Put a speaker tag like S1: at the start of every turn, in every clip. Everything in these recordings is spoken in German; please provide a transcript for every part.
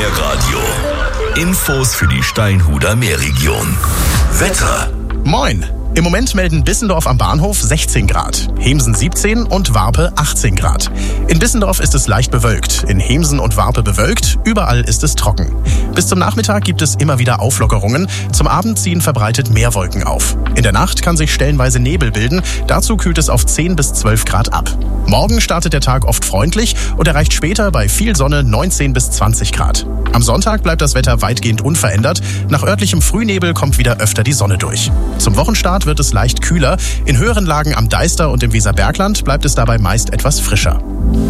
S1: Meerradio. Infos für die Steinhuder Meerregion. Wetter.
S2: Moin! Im Moment melden Bissendorf am Bahnhof 16 Grad, Hemsen 17 und Warpe 18 Grad. In Bissendorf ist es leicht bewölkt, in Hemsen und Warpe bewölkt, überall ist es trocken. Bis zum Nachmittag gibt es immer wieder Auflockerungen, zum Abend ziehen verbreitet mehr Wolken auf. In der Nacht kann sich stellenweise Nebel bilden, dazu kühlt es auf 10 bis 12 Grad ab. Morgen startet der Tag oft freundlich und erreicht später bei viel Sonne 19 bis 20 Grad. Am Sonntag bleibt das Wetter weitgehend unverändert, nach örtlichem Frühnebel kommt wieder öfter die Sonne durch. Zum Wochenstart wird es leicht kühler. In höheren Lagen am Deister und im Weserbergland bleibt es dabei meist etwas frischer.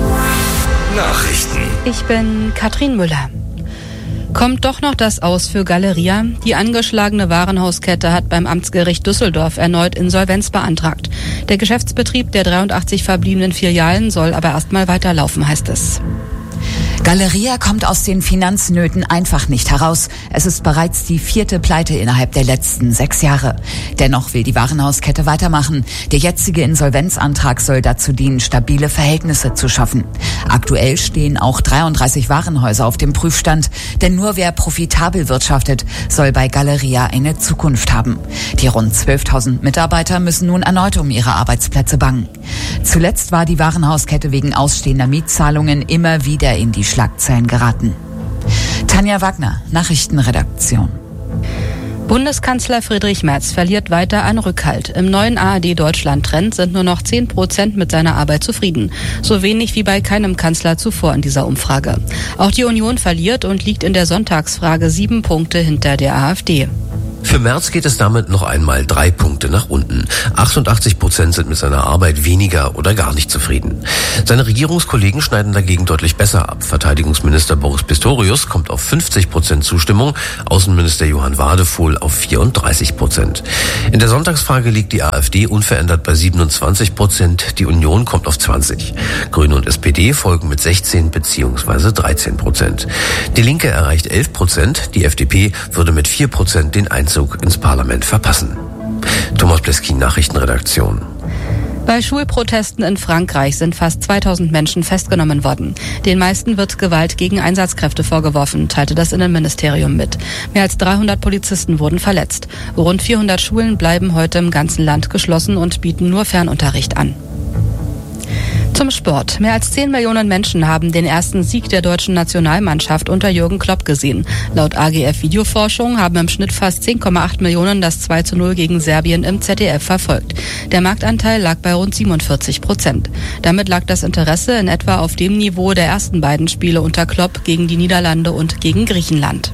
S1: Nachrichten.
S3: Ich bin Katrin Müller. Kommt doch noch das Aus für Galeria? Die angeschlagene Warenhauskette hat beim Amtsgericht Düsseldorf erneut Insolvenz beantragt. Der Geschäftsbetrieb der 83 verbliebenen Filialen soll aber erstmal weiterlaufen, heißt es.
S4: Galeria kommt aus den Finanznöten einfach nicht heraus. Es ist bereits die 4. Pleite innerhalb der letzten 6 Jahre. Dennoch will die Warenhauskette weitermachen. Der jetzige Insolvenzantrag soll dazu dienen, stabile Verhältnisse zu schaffen. Aktuell stehen auch 33 Warenhäuser auf dem Prüfstand. Denn nur wer profitabel wirtschaftet, soll bei Galeria eine Zukunft haben. Die rund 12.000 Mitarbeiter müssen nun erneut um ihre Arbeitsplätze bangen. Zuletzt war die Warenhauskette wegen ausstehender Mietzahlungen immer wieder in die Schlagzeilen geraten. Tanja Wagner, Nachrichtenredaktion.
S3: Bundeskanzler Friedrich Merz verliert weiter an Rückhalt. Im neuen ARD-Deutschland-Trend sind nur noch 10% mit seiner Arbeit zufrieden. So wenig wie bei keinem Kanzler zuvor in dieser Umfrage. Auch die Union verliert und liegt in der Sonntagsfrage 7 Punkte hinter der AfD.
S5: Für Merz geht es damit noch einmal 3 Punkte nach unten. 88% sind mit seiner Arbeit weniger oder gar nicht zufrieden. Seine Regierungskollegen schneiden dagegen deutlich besser ab. Verteidigungsminister Boris Pistorius kommt auf 50% Zustimmung, Außenminister Johann Wadefuhl auf 34%. In der Sonntagsfrage liegt die AfD unverändert bei 27%, die Union kommt auf 20%. Grüne und SPD folgen mit 16 bzw. 13%. Die Linke erreicht 11%, die FDP würde mit 4% den Einzug ins Parlament verpassen. Thomas Bleskin, Nachrichtenredaktion.
S3: Bei Schulprotesten in Frankreich sind fast 2000 Menschen festgenommen worden. Den meisten wird Gewalt gegen Einsatzkräfte vorgeworfen, teilte das Innenministerium mit. Mehr als 300 Polizisten wurden verletzt. Rund 400 Schulen bleiben heute im ganzen Land geschlossen und bieten nur Fernunterricht an. Zum Sport. Mehr als 10 Millionen Menschen haben den ersten Sieg der deutschen Nationalmannschaft unter Jürgen Klopp gesehen. Laut AGF Videoforschung haben im Schnitt fast 10,8 Millionen das 2:0 gegen Serbien im ZDF verfolgt. Der Marktanteil lag bei rund 47%. Damit lag das Interesse in etwa auf dem Niveau der ersten beiden Spiele unter Klopp gegen die Niederlande und gegen Griechenland.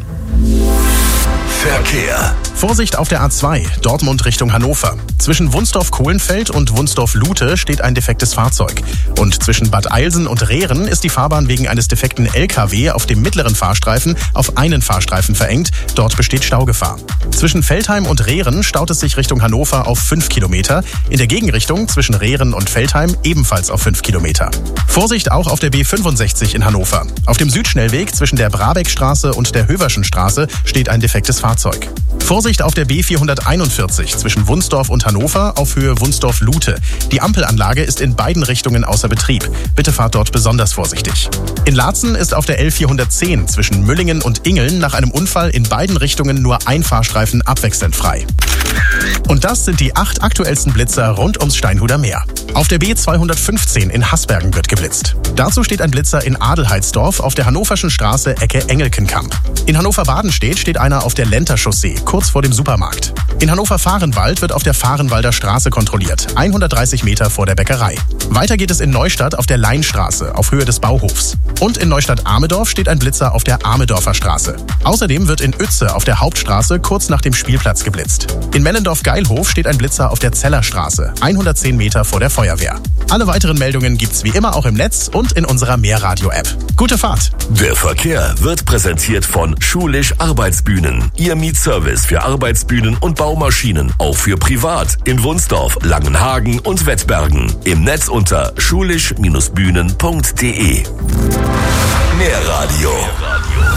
S1: Verkehr.
S2: Vorsicht auf der A2, Dortmund Richtung Hannover. Zwischen Wunsdorf-Kohlenfeld und Wunsdorf-Lute steht ein defektes Fahrzeug. Und zwischen Bad Eilsen und Rehren ist die Fahrbahn wegen eines defekten LKW auf dem mittleren Fahrstreifen auf einen Fahrstreifen verengt. Dort besteht Staugefahr. Zwischen Veltheim und Rehren staut es sich Richtung Hannover auf 5 Kilometer. In der Gegenrichtung zwischen Rehren und Veltheim ebenfalls auf 5 Kilometer. Vorsicht auch auf der B65 in Hannover. Auf dem Südschnellweg zwischen der Brabeckstraße und der Höverschen Straße steht ein defektes Fahrzeug. Vorsicht auf der B441 zwischen Wunsdorf und Hannover auf Höhe Wunsdorf-Lute. Die Ampelanlage ist in beiden Richtungen außer Betrieb. Bitte fahrt dort besonders vorsichtig. In Laatzen ist auf der L410 zwischen Müllingen und Ingeln nach einem Unfall in beiden Richtungen nur ein Fahrstreifen abwechselnd frei. Und das sind die 8 aktuellsten Blitzer rund ums Steinhuder Meer. Auf der B215 in Hasbergen wird geblitzt. Dazu steht ein Blitzer in Adelheidsdorf auf der Hannoverschen Straße Ecke Engelkenkamp. In Hannover-Badenstedt steht einer auf der Lenter-Chaussee, kurz vor dem Supermarkt. In Hannover-Fahrenwald wird auf der Fahrenwalder Straße kontrolliert, 130 Meter vor der Bäckerei. Weiter geht es in Neustadt auf der Leinstraße, auf Höhe des Bauhofs. Und in Neustadt-Amedorf steht ein Blitzer auf der Amedorfer Straße. Außerdem wird in Uetze auf der Hauptstraße kurz nach dem Spielplatz geblitzt. In Mellendorf-Geilhof steht ein Blitzer auf der Zellerstraße, 110 Meter vor der Feuerwehr. Alle weiteren Meldungen gibt's wie immer auch im Netz und in unserer Meerradio-App. Gute Fahrt!
S1: Der Verkehr wird präsentiert von Schulisch Arbeitsbühnen. Ihr Mietservice für Arbeitsbühnen und Baumaschinen, auch für privat. In Wunsdorf, Langenhagen und Wettbergen. Im Netz unter schulisch-bühnen.de. Meerradio.